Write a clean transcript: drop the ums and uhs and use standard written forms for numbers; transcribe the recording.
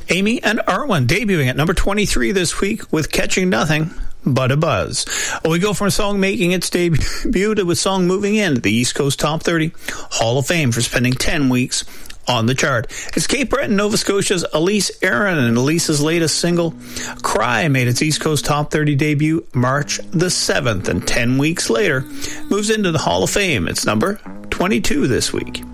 Amy and Arwen debuting at number 23 this week with Catching Nothing But a Buzz. We go from a song making its debut to a song moving into the East Coast Top 30 Hall of Fame for spending 10 weeks on the chart. It's Cape Breton, Nova Scotia's Elise Aaron, and Elise's latest single, Cry, made its East Coast Top 30 debut March the 7th, and 10 weeks later moves into the Hall of Fame. It's number 22 this week.